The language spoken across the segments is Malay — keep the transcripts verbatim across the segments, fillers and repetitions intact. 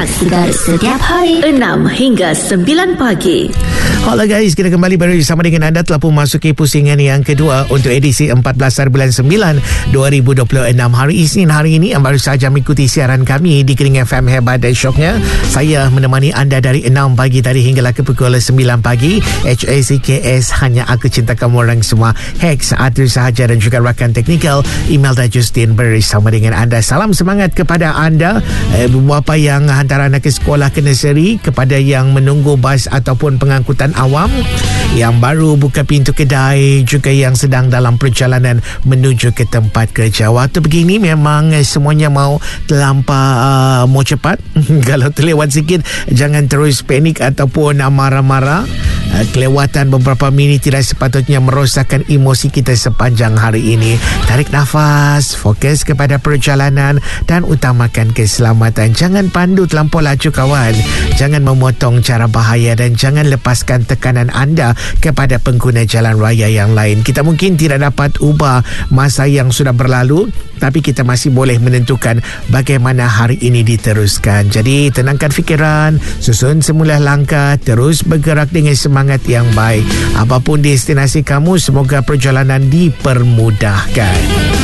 Sihat segar setiap hari enam hingga sembilan pagi. Hello guys, kita kembali bersama dengan anda telah pun masuki pusingan yang kedua untuk edisi empat belas hari bulan sembilan dua ribu dua puluh enam hari Isnin. Hari ini yang baru saja mengikuti siaran kami di Kering F M Hebat dan Syoknya. Saya menemani anda dari enam pagi tadi hinggalah ke pukul sembilan pagi. H A C K S, hanya aku cinta kamu orang semua. Hex, Atul Sahaja dan juga rakan teknikal Imelda Justin bersama dengan anda. Salam semangat kepada anda, eh, beberapa yang hantar anak ke sekolah ke nursery, kepada yang menunggu bas ataupun pengangkutan awam, yang baru buka pintu kedai, juga yang sedang dalam perjalanan menuju ke tempat kerja. Waktu begini memang semuanya mau terlampau uh, mau cepat. Kalau terlewat sikit, jangan terus panik ataupun marah-marah. Uh, kelewatan beberapa minit tidak sepatutnya merosakkan emosi kita sepanjang hari ini. Tarik nafas, fokus kepada perjalanan dan utamakan keselamatan. Jangan pandu terlampau laju kawan. Jangan memotong cara bahaya dan jangan lepaskan tekanan anda kepada pengguna jalan raya yang lain. Kita mungkin tidak dapat ubah masa yang sudah berlalu, tapi kita masih boleh menentukan bagaimana hari ini diteruskan. Jadi tenangkan fikiran, susun semula langkah, terus bergerak dengan semangat yang baik. Apapun destinasi kamu, semoga perjalanan dipermudahkan.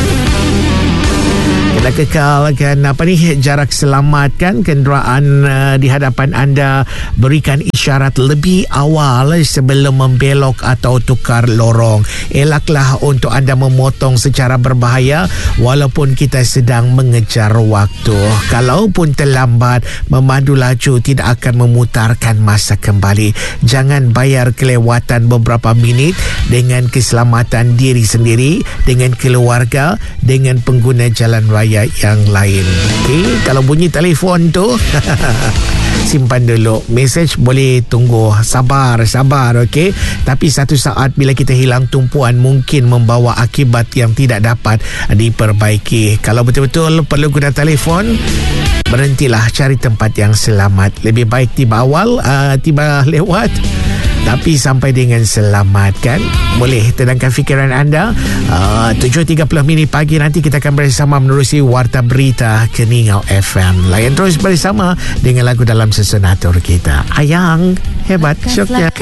Kita kekalkan apa ni, jarak selamatkan kenderaan uh, di hadapan anda, berikan isyarat lebih awal sebelum membelok atau tukar lorong. Elaklah untuk anda memotong secara berbahaya walaupun kita sedang mengejar waktu. Kalaupun terlambat, memandu laju tidak akan memutarkan masa kembali. Jangan bayar kelewatan beberapa minit dengan keselamatan diri sendiri, dengan keluarga, dengan pengguna jalan raya yang lain. Okey, kalau bunyi telefon tu simpan dulu. Mesej boleh tunggu. Sabar, sabar, okey. Tapi satu saat bila kita hilang tumpuan, mungkin membawa akibat yang tidak dapat diperbaiki. Kalau betul-betul perlu guna telefon, berhentilah, cari tempat yang selamat. Lebih baik tiba awal, uh, tiba lewat, tapi sampai dengan selamat, kan? Boleh tenangkan fikiran anda. uh, tujuh tiga puluh minit pagi nanti kita akan bersama menerusi Warta Berita Keningau F M. Layan terus bersama dengan lagu dalam sesunatur kita. Ayang, hebat, syoknya.